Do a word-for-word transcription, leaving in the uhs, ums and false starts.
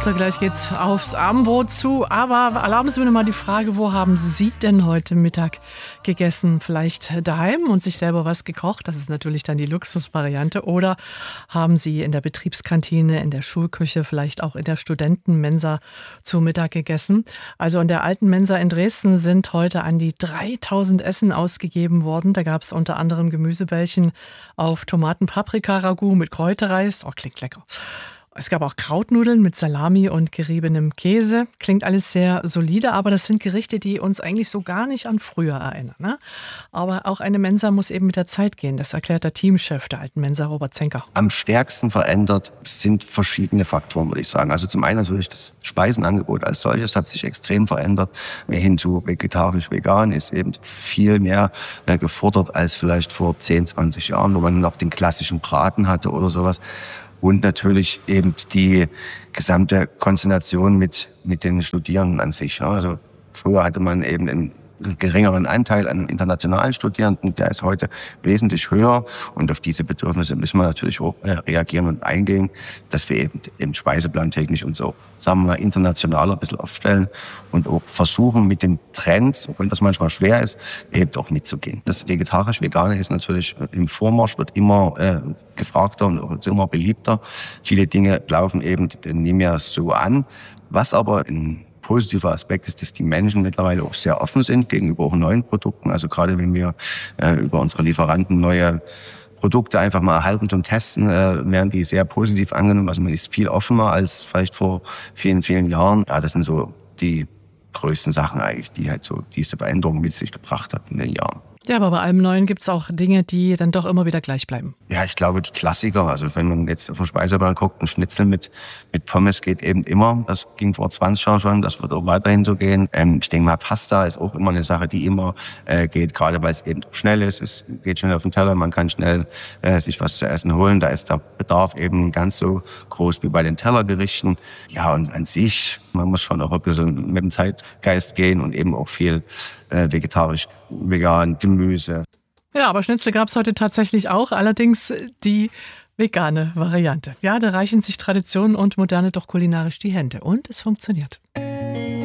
So, gleich geht's aufs Abendbrot zu. Aber erlauben Sie mir noch mal die Frage, wo haben Sie denn heute Mittag gegessen? Vielleicht daheim und sich selber was gekocht? Das ist natürlich dann die Luxusvariante. Oder haben Sie in der Betriebskantine, in der Schulküche, vielleicht auch in der Studentenmensa zu Mittag gegessen? Also in der alten Mensa in Dresden sind heute an die dreitausend Essen ausgegeben worden. Da gab es unter anderem Gemüsebällchen auf Tomaten-Paprika-Ragout mit Kräuterreis. Oh, klingt lecker. Es gab auch Krautnudeln mit Salami und geriebenem Käse. Klingt alles sehr solide, aber das sind Gerichte, die uns eigentlich so gar nicht an früher erinnern. Ne? Aber auch eine Mensa muss eben mit der Zeit gehen. Das erklärt der Teamchef der alten Mensa, Robert Zenker. Am stärksten verändert sind verschiedene Faktoren, würde ich sagen. Also zum einen natürlich das Speisenangebot als solches hat sich extrem verändert. Mehr hin zu vegetarisch-vegan ist eben viel mehr gefordert als vielleicht vor zehn, zwanzig Jahren, wo man noch den klassischen Braten hatte oder sowas. Und natürlich eben die gesamte Konstellation mit, mit den Studierenden an sich. Also früher hatte man eben einen geringeren Anteil an internationalen Studierenden, der ist heute wesentlich höher. Und auf diese Bedürfnisse müssen wir natürlich auch reagieren und eingehen, dass wir eben im Speiseplan technisch und so, sagen wir mal, internationaler ein bisschen aufstellen und auch versuchen, mit den Trends, auch wenn das manchmal schwer ist, eben auch mitzugehen. Das Vegetarisch-Vegane ist natürlich im Vormarsch, wird immer äh, gefragter und auch immer beliebter. Viele Dinge laufen eben nicht mehr so an, was aber in positiver Aspekt ist, dass die Menschen mittlerweile auch sehr offen sind gegenüber auch neuen Produkten. Also gerade wenn wir äh, über unsere Lieferanten neue Produkte einfach mal erhalten zum Testen, äh, werden die sehr positiv angenommen. Also man ist viel offener als vielleicht vor vielen, vielen Jahren. Ja, das sind so die größten Sachen eigentlich, die halt so diese Veränderung mit sich gebracht hat in den Jahren. Ja, aber bei allem Neuen gibt es auch Dinge, die dann doch immer wieder gleich bleiben. Ja, ich glaube, die Klassiker, also wenn man jetzt auf den Speiseplan guckt, ein Schnitzel mit mit Pommes geht eben immer. Das ging vor zwanzig Jahren schon, das wird auch weiterhin so gehen. Ähm, ich denke mal, Pasta ist auch immer eine Sache, die immer äh, geht, gerade weil es eben schnell ist. Es geht schnell auf den Teller, man kann schnell äh, sich was zu essen holen. Da ist der Bedarf eben ganz so groß wie bei den Tellergerichten. Ja, und an sich, man muss schon auch ein bisschen mit dem Zeitgeist gehen und eben auch viel äh, vegetarisch, vegan, Gemüse. Ja, aber Schnitzel gab es heute tatsächlich auch, allerdings die vegane Variante. Ja, da reichen sich Tradition und Moderne doch kulinarisch die Hände und es funktioniert.